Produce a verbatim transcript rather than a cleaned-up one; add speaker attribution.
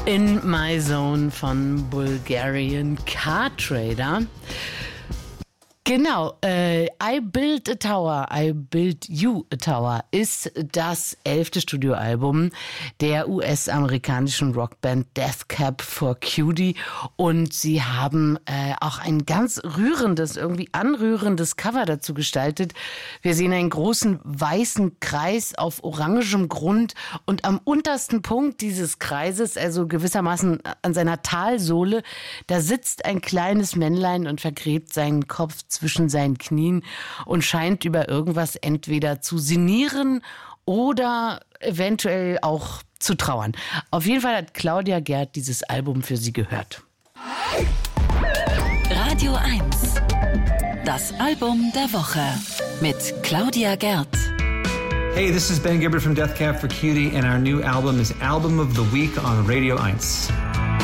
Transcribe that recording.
Speaker 1: In My Zone von Bulgarian Car Trader. Genau, äh, I Build a Tower, I Build You a Tower ist das elfte Studioalbum der U S-amerikanischen Rockband Death Cab for Cutie und sie haben äh, auch ein ganz rührendes, irgendwie anrührendes Cover dazu gestaltet. Wir sehen einen großen weißen Kreis auf orangem Grund und am untersten Punkt dieses Kreises, also gewissermaßen an seiner Talsohle, da sitzt ein kleines Männlein und vergräbt seinen Kopf zwischen seinen Knien und scheint über irgendwas entweder zu sinnieren oder eventuell auch zu trauern. Auf jeden Fall hat Claudia Gerd dieses Album für sie gehört.
Speaker 2: Radio eins. Das Album der Woche mit Claudia Gerd.
Speaker 3: Hey, this is Ben Gibbard from Death Cab for Cutie and our new album is Album of the Week on Radio eins.